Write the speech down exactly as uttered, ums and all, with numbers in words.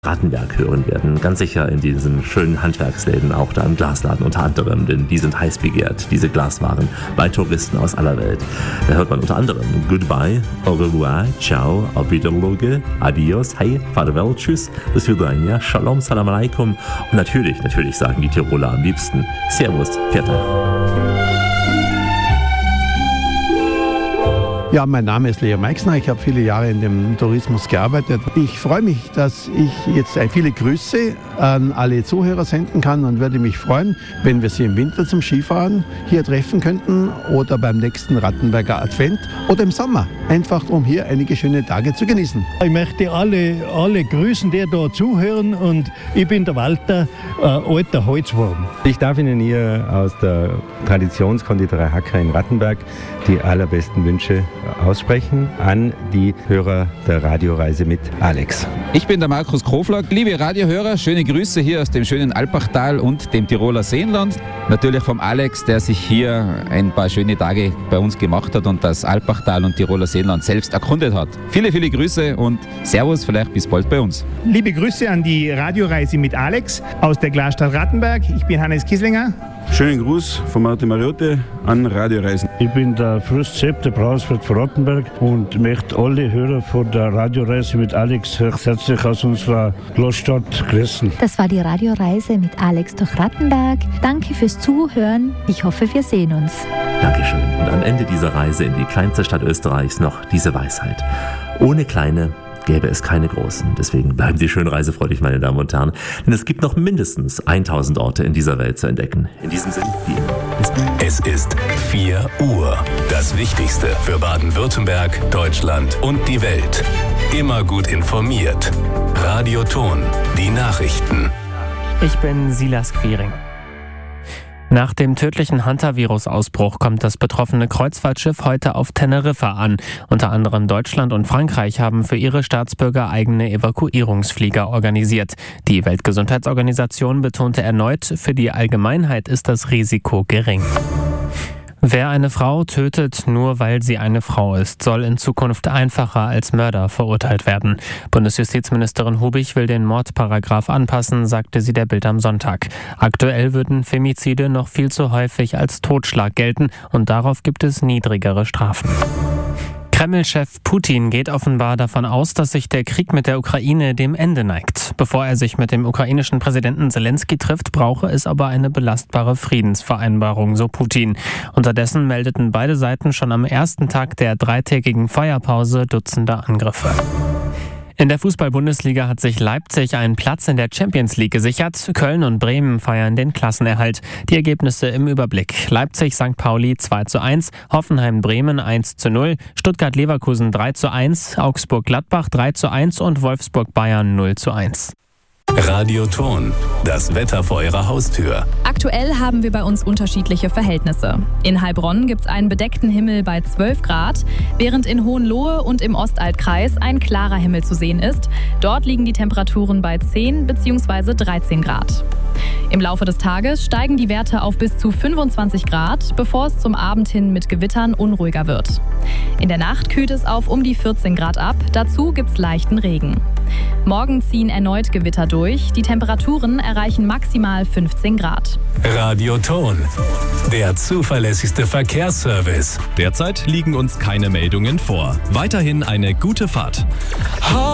Rattenberg hören werden. Ganz sicher in diesen schönen Handwerksläden, auch da im Glasladen unter anderem, denn die sind heiß begehrt, diese Glaswaren, bei Touristen aus aller Welt. Da hört man unter anderem Goodbye, Au revoir, Ciao, Auf Wiedersehen, Adios, Hey, Farewell, Tschüss, Bis Vidania, Shalom, Salam Alaikum und natürlich, natürlich sagen die Tiroler am liebsten Servus, Vierte. Ja, mein Name ist Leo Meixner, ich habe viele Jahre in dem Tourismus gearbeitet. Ich freue mich, dass ich jetzt viele Grüße an alle Zuhörer senden kann und würde mich freuen, wenn wir Sie im Winter zum Skifahren hier treffen könnten oder beim nächsten Rattenberger Advent oder im Sommer, einfach um hier einige schöne Tage zu genießen. Ich möchte alle, alle grüßen, die da zuhören, und ich bin der Walter, äh, alter Holzwurm. Ich darf Ihnen hier aus der Traditionskonditorei Hacker in Rattenberg die allerbesten Wünsche aussprechen an die Hörer der Radioreise mit Alex. Ich bin der Markus Kofler. Liebe Radiohörer, schöne Grüße hier aus dem schönen Alpachtal und dem Tiroler Seenland. Natürlich vom Alex, der sich hier ein paar schöne Tage bei uns gemacht hat und das Alpachtal und Tiroler Seenland selbst erkundet hat. Viele, viele Grüße und Servus, vielleicht bis bald bei uns. Liebe Grüße an die Radioreise mit Alex aus der Glasstadt Rattenberg. Ich bin Hannes Kieslinger. Schönen Gruß von Martin Mariotte an Radioreisen. Ich bin der Fürst Sepp, der Brauswirt von Rattenberg, und möchte alle Hörer von der Radioreise mit Alex recht herzlich aus unserer Glasstadt grüßen. Das war die Radioreise mit Alex durch Rattenberg. Danke fürs Zuhören. Ich hoffe, wir sehen uns. Dankeschön. Und am Ende dieser Reise in die kleinste Stadt Österreichs noch diese Weisheit. Ohne kleine gäbe es keine großen. Deswegen bleiben Sie schön reisefreudig, meine Damen und Herren. Denn es gibt noch mindestens tausend Orte in dieser Welt zu entdecken. In diesem Sinne, wie immer. Bis bald. Es ist vier Uhr. Das Wichtigste für Baden-Württemberg, Deutschland und die Welt. Immer gut informiert. Radio Ton, die Nachrichten. Ich bin Silas Quiring. Nach dem tödlichen Hantavirus-Ausbruch kommt das betroffene Kreuzfahrtschiff heute auf Teneriffa an. Unter anderem Deutschland und Frankreich haben für ihre Staatsbürger eigene Evakuierungsflieger organisiert. Die Weltgesundheitsorganisation betonte erneut, für die Allgemeinheit ist das Risiko gering. Wer eine Frau tötet, nur weil sie eine Frau ist, soll in Zukunft einfacher als Mörder verurteilt werden. Bundesjustizministerin Hubig will den Mordparagraf anpassen, sagte sie der Bild am Sonntag. Aktuell würden Femizide noch viel zu häufig als Totschlag gelten und darauf gibt es niedrigere Strafen. Kreml-Chef Putin geht offenbar davon aus, dass sich der Krieg mit der Ukraine dem Ende neigt. Bevor er sich mit dem ukrainischen Präsidenten Zelensky trifft, brauche es aber eine belastbare Friedensvereinbarung, so Putin. Unterdessen meldeten beide Seiten schon am ersten Tag der dreitägigen Feuerpause Dutzende Angriffe. In der Fußball-Bundesliga hat sich Leipzig einen Platz in der Champions League gesichert. Köln und Bremen feiern den Klassenerhalt. Die Ergebnisse im Überblick: Leipzig Sankt Pauli zwei zu eins, Hoffenheim-Bremen eins zu null, Stuttgart-Leverkusen drei zu eins, Augsburg-Gladbach drei zu eins und Wolfsburg-Bayern null zu eins. Radio Ton, das Wetter vor Ihrer Haustür. Aktuell haben wir bei uns unterschiedliche Verhältnisse. In Heilbronn gibt es einen bedeckten Himmel bei zwölf Grad, während in Hohenlohe und im Ostaltkreis ein klarer Himmel zu sehen ist. Dort liegen die Temperaturen bei zehn bzw. dreizehn Grad. Im Laufe des Tages steigen die Werte auf bis zu fünfundzwanzig Grad, bevor es zum Abend hin mit Gewittern unruhiger wird. In der Nacht kühlt es auf um die vierzehn Grad ab, dazu gibt es leichten Regen. Morgen ziehen erneut Gewitter durch, die Temperaturen erreichen maximal fünfzehn Grad. Radio Ton, der zuverlässigste Verkehrsservice. Derzeit liegen uns keine Meldungen vor. Weiterhin eine gute Fahrt.